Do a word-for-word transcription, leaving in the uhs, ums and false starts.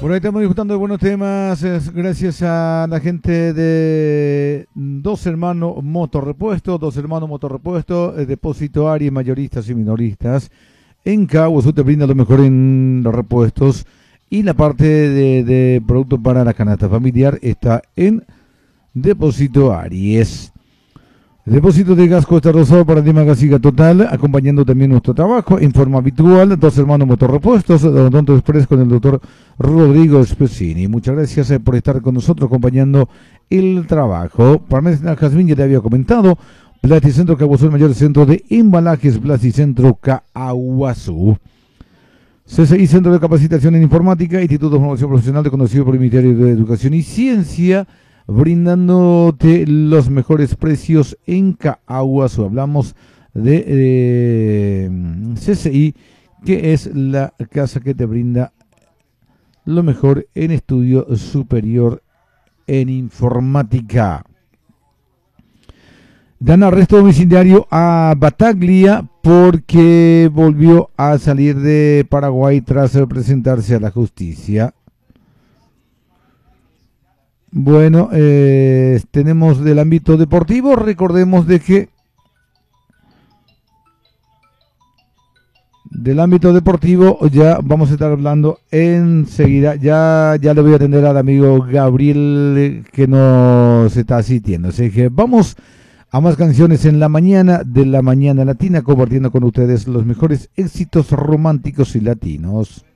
Por ahí estamos disfrutando de buenos temas, es gracias a la gente de Dos Hermanos Motorrepuesto, Dos Hermanos Motorrepuesto, eh, Depósito Ari, mayoristas y minoristas. En Caguazú te brinda lo mejor en los repuestos y la parte de, de producto para la canasta familiar está en Depósito Aries. Depósito de gas Costa Rosado para Lima Gasiga Total, acompañando también nuestro trabajo en forma habitual. Dos Hermanos Motorrepuestos, Odonto Express con el doctor Rodrigo Spesini. Muchas gracias eh, por estar con nosotros acompañando el trabajo. Parmesana Jazmín, ya te había comentado. Plasticentro Caguazú, el mayor centro de embalajes. Plasticentro Caguazú. C C I, Centro de Capacitación en Informática, Instituto de Formación Profesional reconocido por el Ministerio de Educación y Ciencia, brindándote los mejores precios en Caguazú. Hablamos de eh, C C I, que es la casa que te brinda lo mejor en estudio superior en informática. Dan arresto domiciliario a Bataglia porque volvió a salir de Paraguay tras presentarse a la justicia. Bueno, eh, tenemos del ámbito deportivo, recordemos de que del ámbito deportivo ya vamos a estar hablando enseguida, ya, ya le voy a atender al amigo Gabriel que nos está asistiendo, así que vamos a más canciones en la mañana de la mañana latina, compartiendo con ustedes los mejores éxitos románticos y latinos.